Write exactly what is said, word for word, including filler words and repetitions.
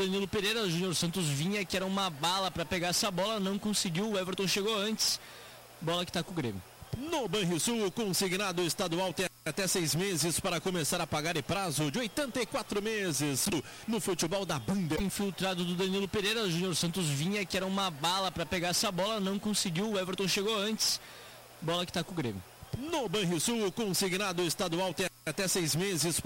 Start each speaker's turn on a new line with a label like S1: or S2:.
S1: Danilo Pereira, o Júnior Santos vinha, que era uma bala para pegar essa bola, não conseguiu, o Everton chegou antes, bola que tá com o Grêmio.
S2: No Banrisul, consignado estadual tem até seis meses para começar a pagar em prazo de oitenta e quatro meses no futebol da Banda.
S1: Infiltrado do Danilo Pereira, o Júnior Santos vinha, que era uma bala para pegar essa bola, não conseguiu, o Everton chegou antes, bola que tá com o Grêmio.
S2: No Banrisul, consignado estadual tem até seis meses